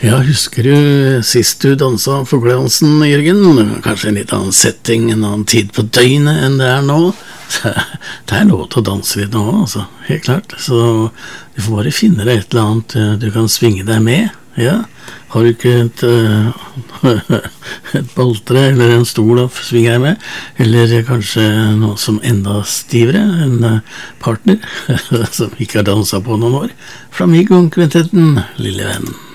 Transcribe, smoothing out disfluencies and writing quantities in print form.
Ja, husker du sist du danset folkedansen, Jørgen? Kanskje en litt annen setting, en annen tid på døgnet enn det nå. Det lov til å danse litt nå, altså, helt klart. Så du får bare finne deg et eller annet du kan svinge deg med, ja. Har du ikke et boltre eller en stol å svinge deg med, eller kanskje noe som enda stivere, en partner som ikke har danset på noen år. Flamingo-kvintetten, lille venn.